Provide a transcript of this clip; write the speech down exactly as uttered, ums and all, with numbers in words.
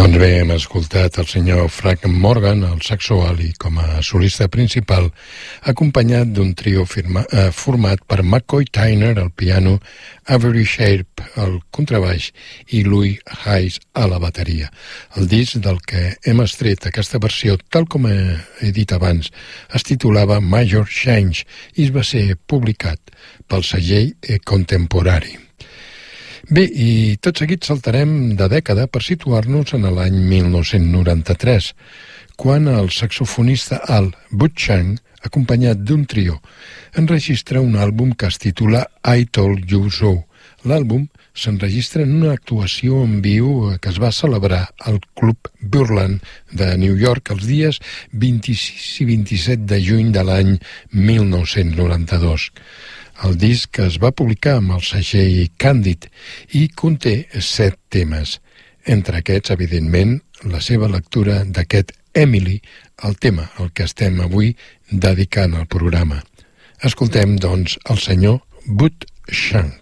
Doncs bé, hem escoltat el senyor Frank Morgan, el saxo alto, com a solista principal, acompanyat d'un trio firma, eh, format per McCoy Tyner al piano, Avery Sharp al contrabaix i Louis Hayes a la bateria. El disc del que hem estret aquesta versió, tal com he dit abans, es titulava Major Change i es va ser publicat pel segell Contemporary. Bé, i tot seguit saltarem de dècada per situar-nos en l'any mil nou-cents noranta-tres, quan el saxofonista Al Buchan, acompanyat d'un trio, enregistra un àlbum que es titula I Told You So. L'àlbum s'enregistra en una actuació en viu que es va celebrar al Club Burland de New York els dies vint-i-sis i vint-i-set de juny de l'any mil nou-cents noranta-dos. El disc es va publicar amb el segell Candid i conté set temes. Entre aquests, evidentment, la seva lectura d'aquest Emily, el tema al que estem avui dedicant al programa. Escoltem, doncs, el senyor Buchan.